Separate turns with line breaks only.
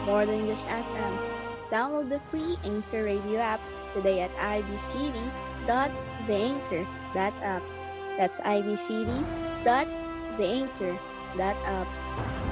more than just FM. Download the free Anchor Radio app today at ibcd.theanchor.app. That's ibcd.theanchor.app.